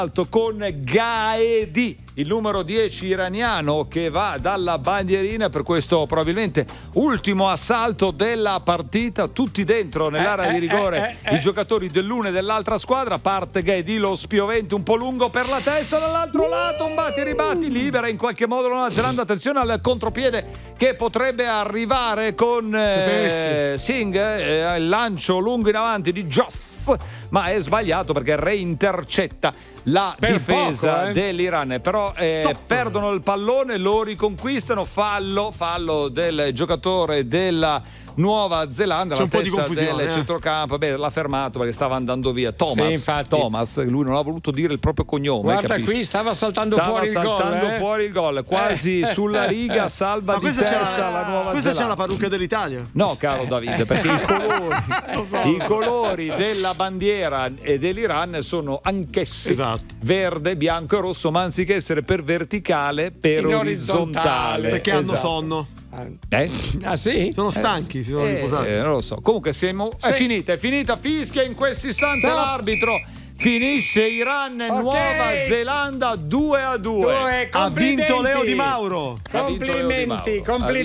con Gaedi, il numero 10 iraniano, che va dalla bandierina per questo probabilmente ultimo assalto della partita. Tutti dentro nell'area di rigore i giocatori dell'una e dell'altra squadra. Parte Gaedi, lo spiovente un po' lungo per la testa, dall'altro lato un batti e ribatti, libera in qualche modo la Nuova Zelanda. Attenzione al contropiede che potrebbe arrivare con Singh, il lancio lungo in avanti di Joss, ma è sbagliato perché reintercetta la difesa dell'Iran. Però perdono il pallone, lo riconquistano, fallo del giocatore della Nuova Zelanda. C'è un po' di confusione del centrocampo. L'ha fermato perché stava andando via Thomas, lui non ha voluto dire il proprio cognome. Guarda, qui stava saltando fuori il gol, quasi sulla riga, salva di testa la Nuova Zelanda. Questa c'è la parrucca dell'Italia? No, caro Davide, perché i colori della bandiera e dell'Iran sono anch'essi verde, bianco e rosso, ma anziché essere per verticale, per orizzontale. Perché hanno sonno. Ah sì? Sono stanchi, si sono riposati. Non lo so. Comunque è finita, fischia in questo istante l'arbitro. Finisce Iran Nuova Zelanda 2-2. Ha vinto Leo Di Mauro. Complimenti.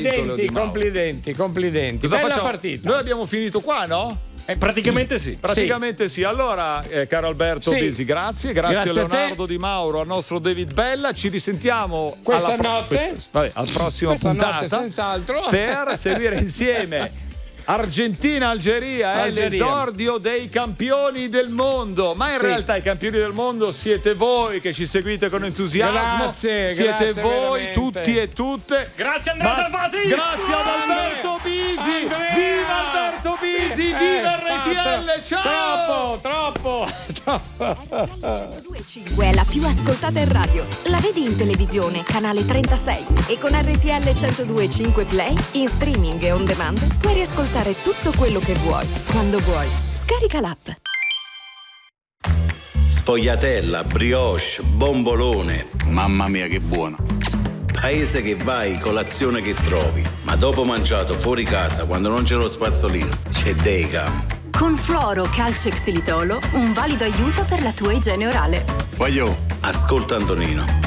Cosa Bella facciamo? partita. Noi abbiamo finito qua, no? Praticamente sì. Allora, caro Alberto Bisi, grazie a Leonardo Di Mauro, al nostro David Bella. Ci risentiamo questa notte al prossimo puntata, senz'altro, per seguire insieme Argentina-Algeria, l'esordio dei campioni del mondo. Ma in realtà i campioni del mondo siete voi che ci seguite con entusiasmo. Siete voi veramente. Tutti e tutte. Grazie Andrea Salvati. Grazie ad Alberto Bisi. Viva Alberto Bisi, viva RTL. Ciao. Troppo. RTL 102.5 è la più ascoltata in radio. La vedi in televisione, canale 36, e con RTL 102.5 Play in streaming e on demand puoi riascoltare tutto quello che vuoi, quando vuoi. Scarica l'app. Sfogliatella, brioche, bombolone, mamma mia che buono. Paese che vai, colazione che trovi, ma dopo mangiato fuori casa, quando non c'è lo spazzolino, c'è Decam. Con Fluoro Calce Xilitolo, un valido aiuto per la tua igiene orale. Voglio, ascolta Antonino.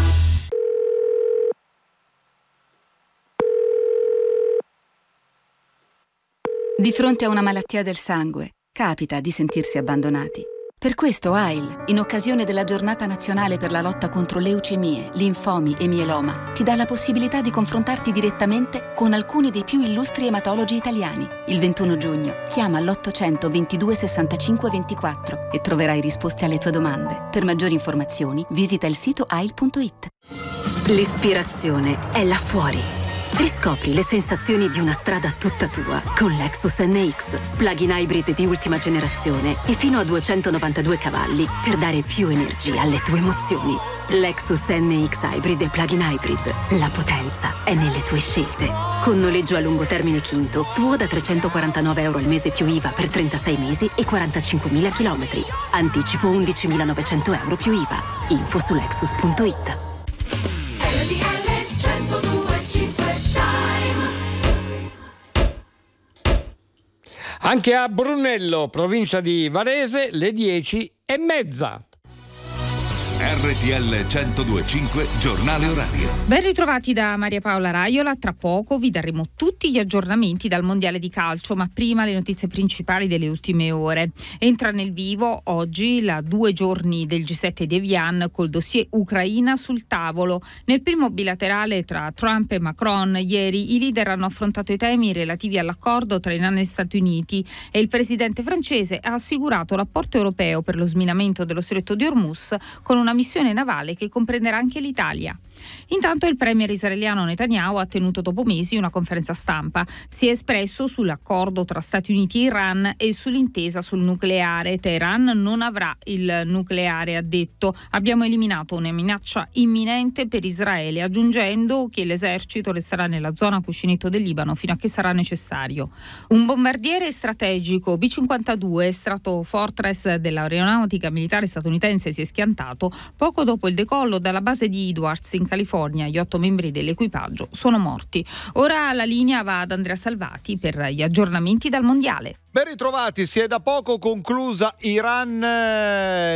Di fronte a una malattia del sangue, capita di sentirsi abbandonati. Per questo AIL, in occasione della Giornata Nazionale per la lotta contro leucemie, linfomi e mieloma, ti dà la possibilità di confrontarti direttamente con alcuni dei più illustri ematologi italiani. Il 21 giugno chiama all'800 22 65 24 e troverai risposte alle tue domande. Per maggiori informazioni visita il sito ail.it. L'ispirazione è là fuori. Riscopri le sensazioni di una strada tutta tua con Lexus NX, plug-in hybrid di ultima generazione e fino a 292 cavalli per dare più energia alle tue emozioni. Lexus NX Hybrid e plug-in hybrid. La potenza è nelle tue scelte. Con noleggio a lungo termine Quinto, tuo da €349 al mese più IVA per 36 mesi e 45.000 chilometri. Anticipo €11.900 più IVA. Info su Lexus.it. Anche a Brunello, provincia di Varese, le 10:30. RTL 102.5 Giornale Orario. Ben ritrovati da Maria Paola Raiola. Tra poco vi daremo tutti gli aggiornamenti dal Mondiale di Calcio, ma prima le notizie principali delle ultime ore. Entra nel vivo oggi la 2 giorni del G7 di Evian col dossier Ucraina sul tavolo. Nel primo bilaterale tra Trump e Macron ieri i leader hanno affrontato i temi relativi all'accordo tra Iran e Stati Uniti e il presidente francese ha assicurato l'apporto europeo per lo sminamento dello stretto di Hormuz con una missione navale che comprenderà anche l'Italia. Intanto il premier israeliano Netanyahu ha tenuto dopo mesi una conferenza stampa. Si è espresso sull'accordo tra Stati Uniti e Iran e sull'intesa sul nucleare. Teheran non avrà il nucleare, ha detto. Abbiamo eliminato una minaccia imminente per Israele, aggiungendo che l'esercito resterà nella zona cuscinetto del Libano fino a che sarà necessario. Un bombardiere strategico B-52 Stratofortress dell'aeronautica militare statunitense si è schiantato poco dopo il decollo dalla base di Edwards in California. Gli 8 membri dell'equipaggio sono morti. Ora la linea va ad Andrea Salvati per gli aggiornamenti dal Mondiale. Ben ritrovati, si è da poco conclusa Iran